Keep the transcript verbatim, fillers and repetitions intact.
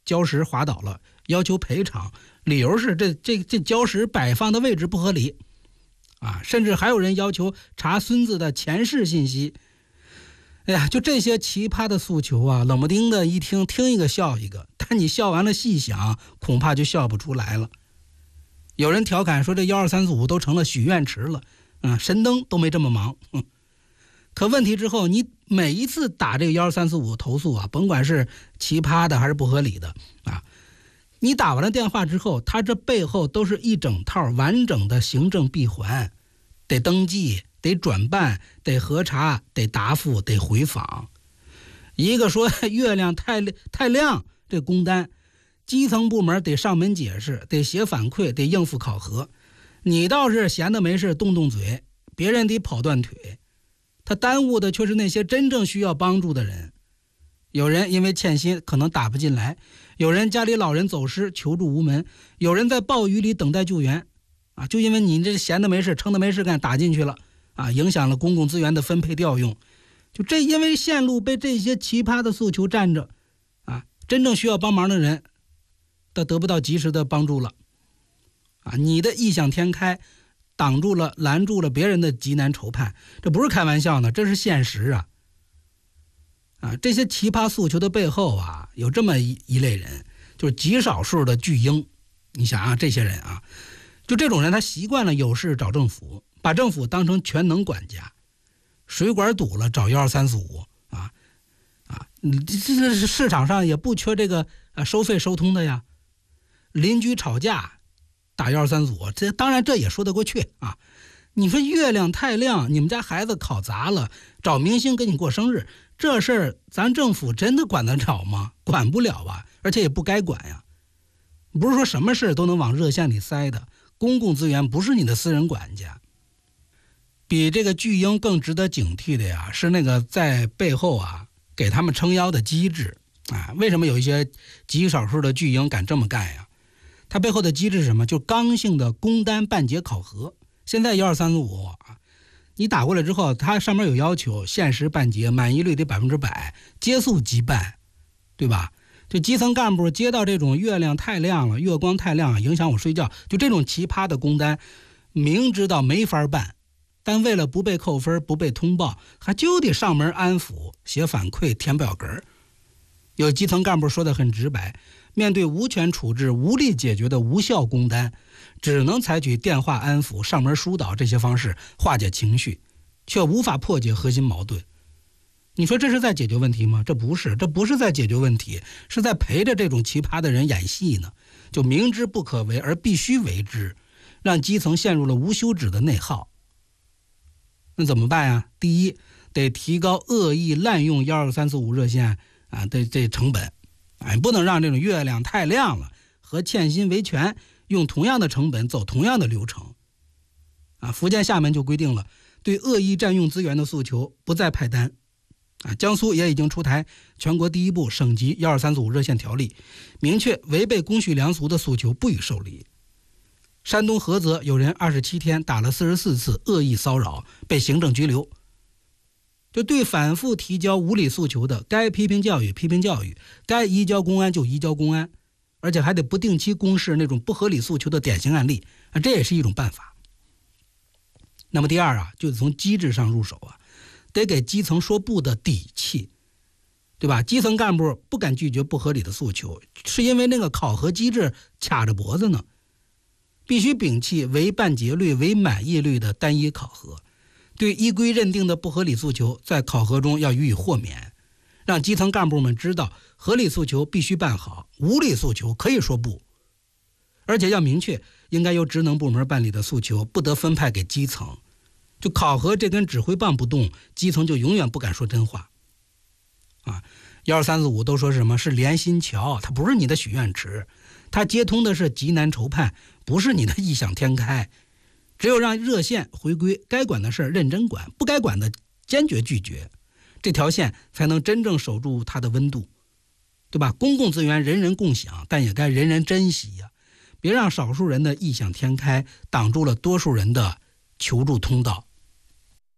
礁石滑倒了，要求赔偿，理由是这这这礁石摆放的位置不合理啊，甚至还有人要求查孙子的前世信息。哎呀，就这些奇葩的诉求啊，冷不丁的一听，听一个笑一个，但你笑完了细想，恐怕就笑不出来了。有人调侃说这一二三四五都成了许愿池了，嗯，神灯都没这么忙。嗯，可问题之后，你每一次打这个一二三四五投诉啊，甭管是奇葩的还是不合理的啊，你打完了电话之后，它这背后都是一整套完整的行政闭环，得登记，得转办，得核查，得答复，得回访。一个说月亮太太亮，这工单基层部门得上门解释，得写反馈，得应付考核。你倒是闲的没事动动嘴，别人得跑断腿。他耽误的却是那些真正需要帮助的人。有人因为欠薪可能打不进来，有人家里老人走失求助无门，有人在暴雨里等待救援啊，就因为你这闲的没事撑的没事干打进去了啊，影响了公共资源的分配调用。就这因为线路被这些奇葩的诉求占着啊，真正需要帮忙的人他得不到及时的帮助了啊，你的异想天开挡住了拦住了别人的急难愁盼，这不是开玩笑呢，这是现实啊！啊，这些奇葩诉求的背后啊，有这么一一类人，就是极少数的巨婴。你想啊，这些人啊，就这种人，他习惯了有事找政府，把政府当成全能管家，水管堵了找一二三四五啊啊！这市场上也不缺这个啊收费收通的呀，邻居吵架打一二三四五，这当然这也说得过去啊。你说月亮太亮，你们家孩子考砸了，找明星给你过生日，这事儿咱政府真的管得着吗？管不了啊，而且也不该管呀。不是说什么事都能往热线里塞的，公共资源不是你的私人管家。比这个巨婴更值得警惕的呀，是那个在背后啊给他们撑腰的机制啊。为什么有一些极少数的巨婴敢这么干呀？它背后的机制是什么？就刚性的工单办结考核。现在一二三四五啊，你打过来之后，它上面有要求，限时办结，满意率得百分之百，接速即办，对吧？就基层干部接到这种月亮太亮了，月光太亮影响我睡觉，就这种奇葩的工单，明知道没法办，但为了不被扣分不被通报，还就得上门安抚，写反馈，填表格。有基层干部说得很直白，面对无权处置无力解决的无效工单，只能采取电话安抚上门疏导这些方式化解情绪，却无法破解核心矛盾。你说这是在解决问题吗？这不是，这不是在解决问题，是在陪着这种奇葩的人演戏呢。就明知不可为而必须为之，让基层陷入了无休止的内耗。那怎么办呀？第一，得提高恶意滥用一二三四五热线啊的这成本，哎，不能让这种月亮太亮了和欠薪维权用同样的成本走同样的流程。啊，福建厦门就规定了，对恶意占用资源的诉求不再派单。啊，江苏也已经出台全国第一部省级一二三四五热线条例，明确违背公序良俗的诉求不予受理。山东菏泽有人二十七天打了四十四次恶意骚扰，被行政拘留。就对反复提交无理诉求的，该批评教育批评教育，该移交公安就移交公安，而且还得不定期公示那种不合理诉求的典型案例啊，这也是一种办法。那么第二啊，就从机制上入手啊，得给基层说不的底气，对吧？基层干部不敢拒绝不合理的诉求，是因为那个考核机制卡着脖子呢。必须摒弃唯办结率唯满意率的单一考核，对依规认定的不合理诉求在考核中要予以豁免，让基层干部们知道合理诉求必须办好，无理诉求可以说不。而且要明确应该由职能部门办理的诉求不得分派给基层，就考核这根指挥棒不动，基层就永远不敢说真话啊。一二三四五都说什么是连心桥，它不是你的许愿池，它接通的是急难愁盼，不是你的异想天开。只有让热线回归该管的事认真管，不该管的坚决拒绝，这条线才能真正守住它的温度，对吧？公共资源人人共享，但也该人人珍惜呀、啊！别让少数人的异想天开挡住了多数人的求助通道。